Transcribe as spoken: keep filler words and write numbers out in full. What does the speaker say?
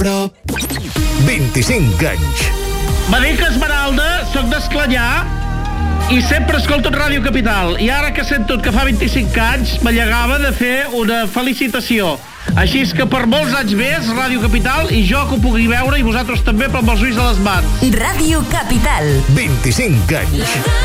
prop. vint-i-cinc anys. M'adic Esmeralda, soc d'Esclanyà i sempre escolto Ràdio Capital. I ara que sento que fa vint-i-cinc anys, m'allegava de fer una felicitació. Així és que per molts anys més, Ràdio Capital, i jo que ho pugui veure, i vosaltres també, per amb els ulls de les mans. Ràdio Capital. vint-i-cinc anys.